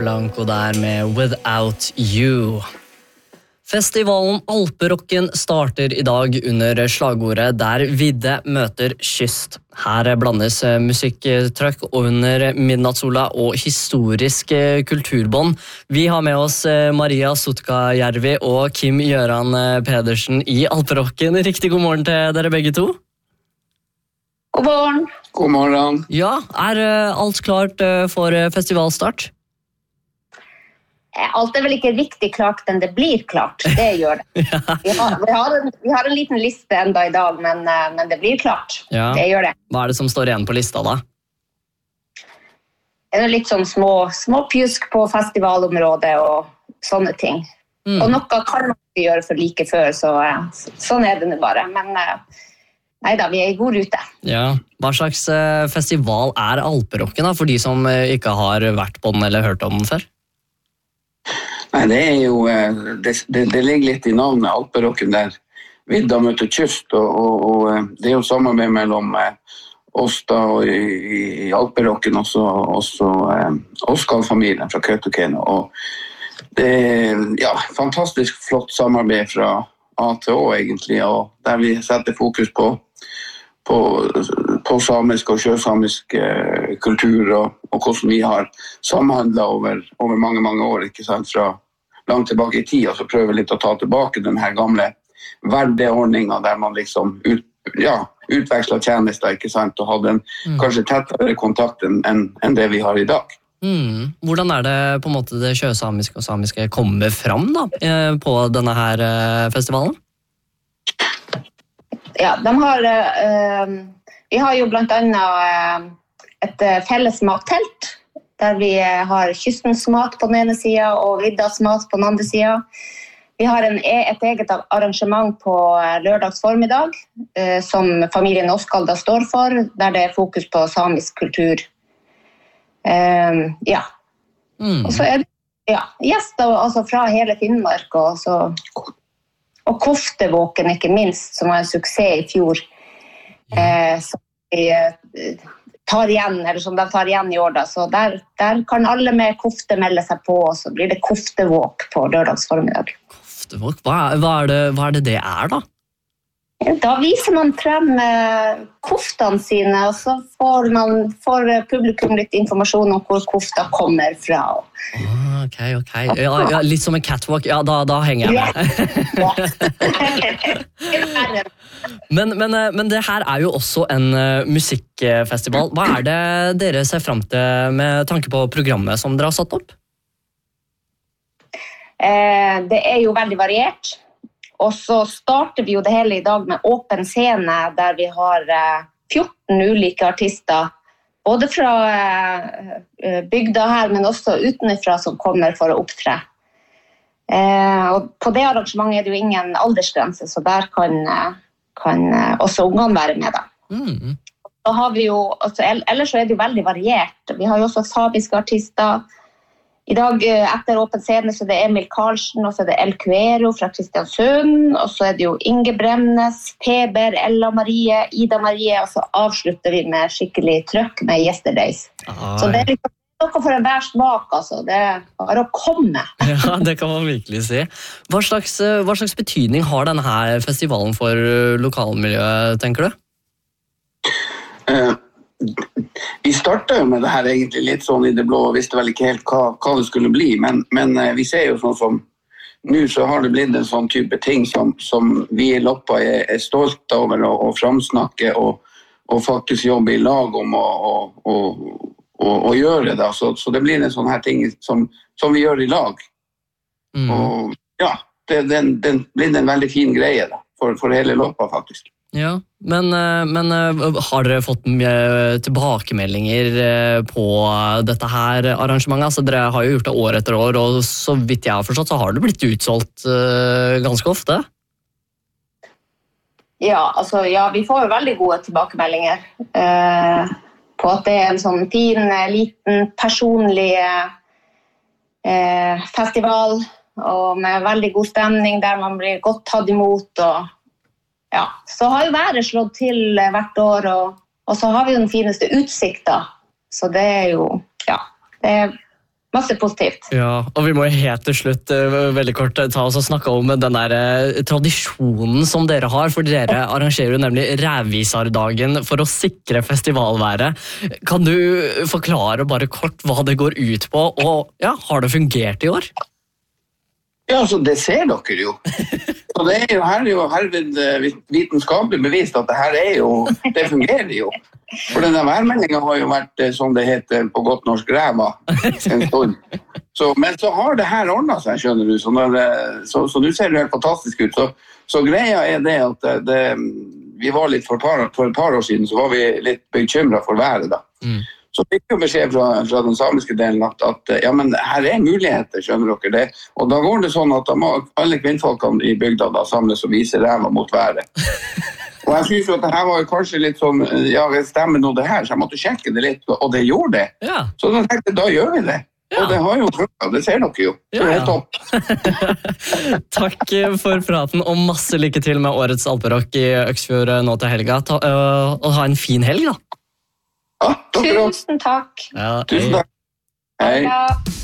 Blanco der med Without You. Festivalen Alperocken starter I dag under slagordet Der vidde møter kyst. Her blandes musikktruck under midnattssola og historisk kulturbånd. Vi har med oss Maria Sutka-Järvi og Kim Göran Pedersen I Alperocken. Riktig god morgen til dere begge to. God morgen. God morgen. Ja, alt klart for festivalstart? Alt vel ikke riktig klart, men det blir klart. Det gjør det. Ja. Vi har en liten liste enda I dag, men det blir klart. Ja. Det gjør det. Hva det som står igjen på lista da? Det litt sånn små pjusk på festivalområdet og sånne ting. Og noe kan man ikke gjøre for like før, så sånn det nå bare. Men neida, vi I god rute. Ja. Hva slags festival Alperocken da, for de som ikke har vært på den eller hørt om den før? Nei, det jo, det ligger litt I navnet Alperocken der vidda møter kyst, og det jo samarbeid mellom oss da og I Alperocken også Oskal-familien fra Kautokeino, og det ja, fantastisk flott samarbeid fra A til Å egentlig, og der vi setter fokus på samisk og sjøsamisk kultur og hvordan vi har samhandlet over mange år, ikke sant, fra langt tilbake I tid, og så prøver vi litt å ta tilbake den her gamle verdeordningen der man liksom utveksler tjenester, ikke sant, og hadde en kanskje tettere kontakt enn det vi har I dag. Hvordan det på en måte det sjøsamiske og samiske kommer fram da, på denne her festivalen? Ja, vi har jo blant annet et felles mattelt, der vi har kystens mat på den ene siden og viddas mat på den andre siden. Vi har et eget arrangement på lørdags formiddag, som familien Oskal da står for, der det fokus på samisk kultur. Ja. Og så det gjester altså fra hele Finnmark, og Koftevåken ikke minst, som var en suksess I fjor, som vi tar igjen, eller som de tar igjen I år da. Så der kan alle med kofte melde seg på, og så blir det koftevåk på lørdags formiddag. Koftevåk? Hva det da? Da viser man frem koftene sine, og så får publikum litt informasjon om hvor kofta kommer fra. Ok. Ja, litt som en catwalk. Ja, da henger jeg med. Men det her jo også en musikkfestival. Hva det dere ser frem til med tanke på programmet som dere har satt opp? Det jo veldig variert. Og så starter vi jo det hele I dag med åpen scene, der vi har 14 ulike artister, både fra bygda her, men også utenfra som kommer for å opptre. Og på det arrangementet det jo ingen aldersgrense, så der kan også ungene være med da. Så har vi jo, ellers så det jo veldig variert. Vi har jo også samiske artister. I dag etter åpen scene så det Emil Karlsen, og så det El Cuero fra Kristiansund, og så det jo Inge Bremnes, Peber, Ella Marie, Ida Marie, og så avslutter vi med skikkelig trøkk med Yesterdays. Så det liksom noe for en hver smak, altså. Det å komme. Ja, det kan man virkelig si. Hva slags betydning har denne her festivalen for lokalmiljøet, tenker du? Vi startet jo med det her egentlig litt sånn I det blå, og visste vel ikke helt hva det skulle bli, men vi ser jo sånn som nå så har det blitt en sånn type ting som vi I Loppa stolt over å framsnakke og faktisk jobbe I lag om å gjøre det. Så det blir en sånn her ting som vi gjør I lag. Og ja, den blir en veldig fin greie da, for hele Loppa faktisk. Ja, men har dere fått mye tilbakemeldinger på dette her arrangementet? Altså, dere har jo gjort det år etter år, og så vidt jeg har forstått, så har det blitt utsolgt ganske ofte. Ja, vi får jo veldig gode tilbakemeldinger på at det en sånn fin, liten, personlig festival, og med veldig god stemning, der man blir godt tatt imot, og ja, så har jo været slått til hvert år, og så har vi jo den fineste utsikta. Så det jo, ja, det masse positivt. Ja, og vi må helt til slutt veldig kort ta oss og snakke om den der tradisjonen som dere har, for dere arrangerer jo nemlig Rævvisardagen for å sikre festivalværet. Kan du forklare bare kort hva det går ut på, og ja, har det fungert i år? Ja, altså, det ser dere jo. Og det er jo her herved vitenskapelig bevist at det fungerer jo. For denne værmeldingen har jo vært, som det heter på godt norsk, ræva en stund. Men så har det her ordnet seg, skjønner du, så nå ser det helt fantastisk ut. Så greia er det at vi var litt for et par år siden, så var vi litt bekymret for været da. Så fikk vi beskjed fra den samiske delen at ja, men her er muligheter, skjønner dere det. Og da går det sånn at da må alle kvinnfolkene i bygda da samles og vise ræva mot været. Og jeg synes jo at det her var jo kanskje litt sånn, ja, det stemmer nå det her, så jeg måtte sjekke det litt, og det gjorde det. Ja. Så da tenkte jeg, da gjør vi det. Ja. Og det har jo funket, det ser dere jo. Så det er topp. Takk for praten, og masse lykke til med årets Alperock i Øksfjord nå til helga. Og ha en fin helg da. Ja, takk. Tusen takk. Ja, Tusen takk. Hei. Ja.